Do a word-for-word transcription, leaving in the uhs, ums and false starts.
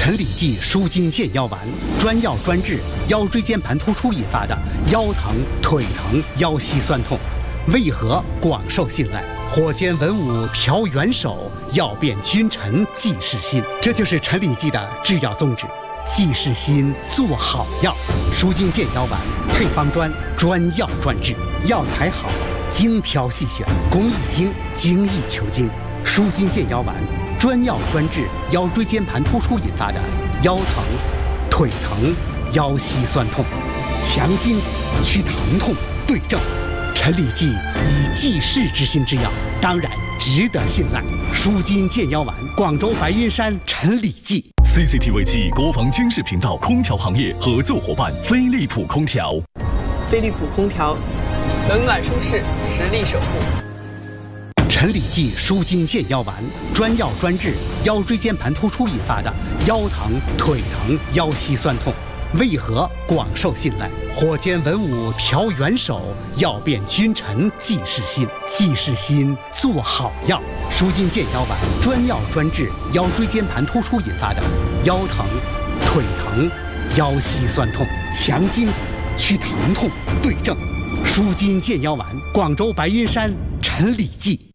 陈李济舒筋健腰丸，专药专治腰椎间盘突出引发的腰疼、腿疼、腰膝酸痛，为何广受信赖？火煎文武调元首，药变君臣济世心。这就是陈李济的制药宗旨。济世心，做好药。舒筋健腰丸配方专，专药专治，药材好，精挑细选，工艺精，精益求精。舒筋健腰丸专药专治腰椎间盘突出引发的腰疼、腿疼、腰膝酸痛，强筋祛疼痛，对症。陈李济以济世之心之药，当然值得信赖。舒筋健腰丸，广州白云山陈李济。 C C T V 暨国防军事频道空调行业合作伙伴飞利浦空调。 飞利浦空调，冷暖舒适，实力守护。 陈李济舒筋健腰丸，专药专治腰椎间盘突出引发的腰疼、腿疼、腰膝酸痛，为何广受信赖？火煎文武调元首，药变君臣济世心。济世心，做好药。舒筋健腰丸专药专治腰椎间盘突出引发的腰疼、腿疼、腰膝酸痛，强筋祛疼痛，对症。舒筋健腰丸，广州白云山陈李济。